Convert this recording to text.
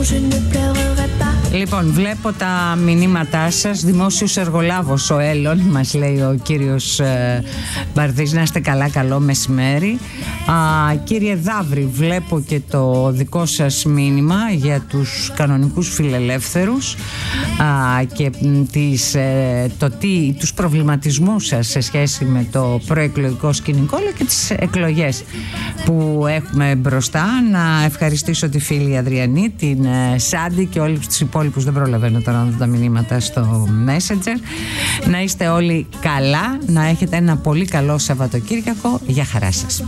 Λοιπόν, βλέπω τα μηνύματά σας. Δημόσιος εργολάβος ο Έλλον, μας λέει ο κύριος Μπαρδής. Να είστε καλά, καλό μεσημέρι. Κύριε Δαύρη, βλέπω και το δικό σας μήνυμα για τους κανονικούς φιλελεύθερους και τους προβληματισμούς σας σε σχέση με το προεκλογικό σκηνικό αλλά και τις εκλογές που έχουμε μπροστά. Να ευχαριστήσω τη φίλη Αδριανή, την Σάντι και όλους τους υπόλοιπους. Δεν προλαβαίνω τώρα να δω τα μηνύματα στο Messenger. Να είστε όλοι καλά, να έχετε ένα πολύ καλό Σαββατοκύριακο. Γεια χαρά σας.